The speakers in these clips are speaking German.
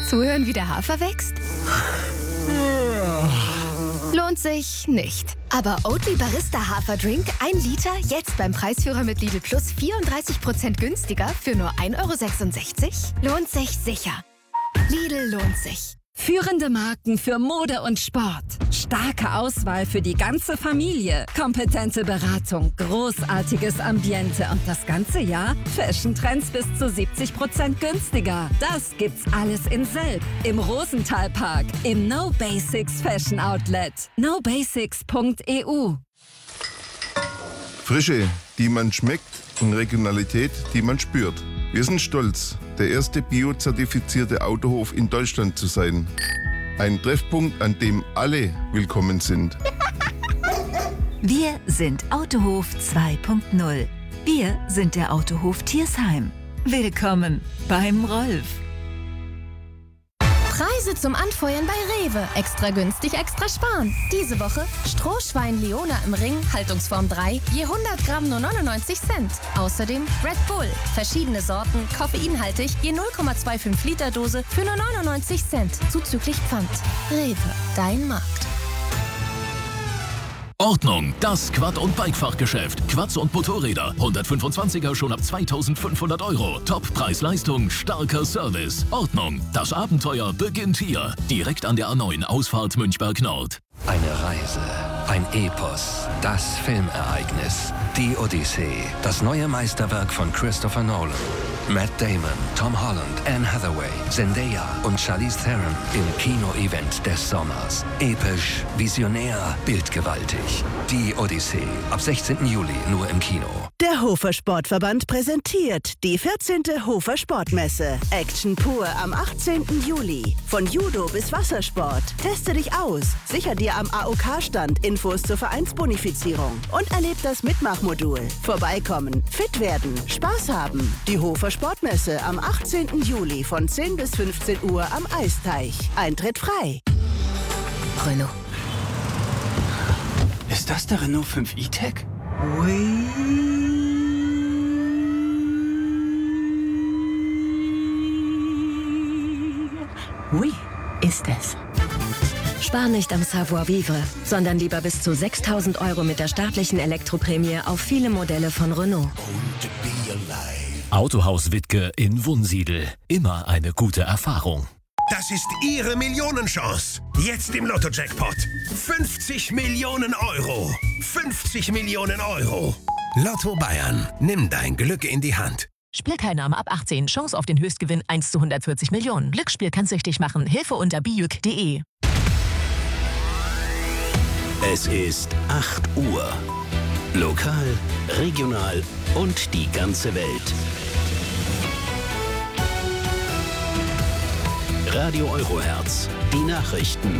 Zuhören, wie der Hafer wächst? Lohnt sich nicht. Aber Oatly Barista Haferdrink 1 Liter jetzt beim Preisführer mit Lidl Plus 34% günstiger für nur 1,66 €? Lohnt sich sicher. Lidl lohnt sich. Führende Marken für Mode und Sport. Starke Auswahl für die ganze Familie. Kompetente Beratung. Großartiges Ambiente. Und das ganze Jahr Fashion Trends bis zu 70% günstiger. Das gibt's alles in Selb. Im Rosenthal-Park. Im No Basics Fashion Outlet. nobasics.eu. Frische, die man schmeckt, und Regionalität, die man spürt. Wir sind stolz, der erste biozertifizierte Autohof in Deutschland zu sein. Ein Treffpunkt, an dem alle willkommen sind. Wir sind Autohof 2.0. Wir sind der Autohof Tiersheim. Willkommen beim Rolf. Preise zum Anfeuern bei Rewe. Extra günstig, extra sparen. Diese Woche Strohschwein Leona im Ring, Haltungsform 3, je 100 Gramm nur 99 Cent. Außerdem Red Bull, verschiedene Sorten, koffeinhaltig, je 0,25 Liter Dose für nur 99 Cent, zuzüglich Pfand. Rewe, dein Markt. Ordnung, das Quad- und Bike-Fachgeschäft. Quads und Motorräder. 125er schon ab 2.500 €. Top-Preis-Leistung, starker Service. Ordnung, das Abenteuer beginnt hier. Direkt an der A9 Ausfahrt Münchberg Nord. Eine Reise, ein Epos, das Filmereignis. Die Odyssee, das neue Meisterwerk von Christopher Nolan. Matt Damon, Tom Holland, Anne Hathaway, Zendaya und Charlize Theron im Kino-Event des Sommers. Episch, visionär, bildgewaltig. Die Odyssee, ab 16. Juli nur im Kino. Der Hofer Sportverband präsentiert die 14. Hofer Sportmesse. Action pur am 18. Juli. Von Judo bis Wassersport. Teste dich aus. Sicher dir am AOK-Stand Infos zur Vereinsbonifizierung. Und erleb das Mitmachmodul. Vorbeikommen, fit werden, Spaß haben. Die Hofer Sportmesse am 18. Juli von 10 bis 15 Uhr am Eisteich. Eintritt frei. Renault. Ist das der Renault 5 E-Tech? Oui, ist es. Spar nicht am Savoir-vivre, sondern lieber bis zu 6.000 € mit der staatlichen Elektroprämie auf viele Modelle von Renault. Autohaus Wittke in Wunsiedel. Immer eine gute Erfahrung. Das ist Ihre Millionenchance. Jetzt im Lotto-Jackpot. 50 Millionen €. 50 Millionen €. Lotto Bayern. Nimm dein Glück in die Hand. Spielteilnahme ab 18. Chance auf den Höchstgewinn 1 zu 140 Millionen. Glücksspiel kann süchtig machen. Hilfe unter biüc.de. Es ist 8 Uhr. Lokal, regional und die ganze Welt. Radio Eurohertz, die Nachrichten.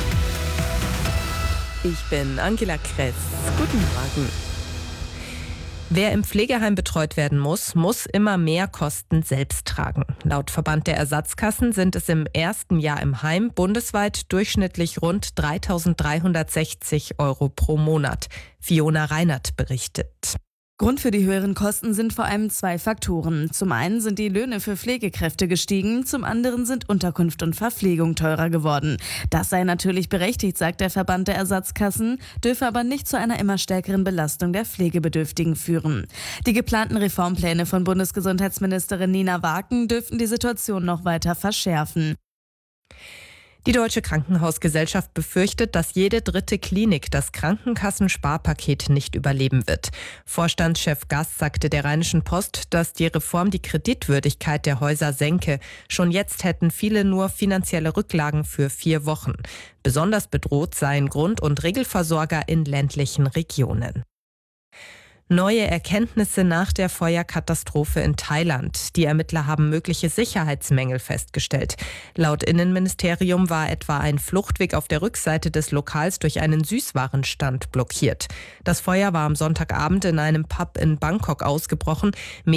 Ich bin Angela Kress. Guten Morgen. Wer im Pflegeheim betreut werden muss, muss immer mehr Kosten selbst tragen. Laut Verband der Ersatzkassen sind es im ersten Jahr im Heim bundesweit durchschnittlich rund 3.360 € pro Monat. Fiona Reinert berichtet. Grund für die höheren Kosten sind vor allem 2 Faktoren. Zum einen sind die Löhne für Pflegekräfte gestiegen, zum anderen sind Unterkunft und Verpflegung teurer geworden. Das sei natürlich berechtigt, sagt der Verband der Ersatzkassen, dürfe aber nicht zu einer immer stärkeren Belastung der Pflegebedürftigen führen. Die geplanten Reformpläne von Bundesgesundheitsministerin Nina Waken dürften die Situation noch weiter verschärfen. Die Deutsche Krankenhausgesellschaft befürchtet, dass jede dritte Klinik das Krankenkassensparpaket nicht überleben wird. Vorstandschef Gass sagte der Rheinischen Post, dass die Reform die Kreditwürdigkeit der Häuser senke. Schon jetzt hätten viele nur finanzielle Rücklagen für 4 Wochen. Besonders bedroht seien Grund- und Regelversorger in ländlichen Regionen. Neue Erkenntnisse nach der Feuerkatastrophe in Thailand. Die Ermittler haben mögliche Sicherheitsmängel festgestellt. Laut Innenministerium war etwa ein Fluchtweg auf der Rückseite des Lokals durch einen Süßwarenstand blockiert. Das Feuer war am Sonntagabend in einem Pub in Bangkok ausgebrochen.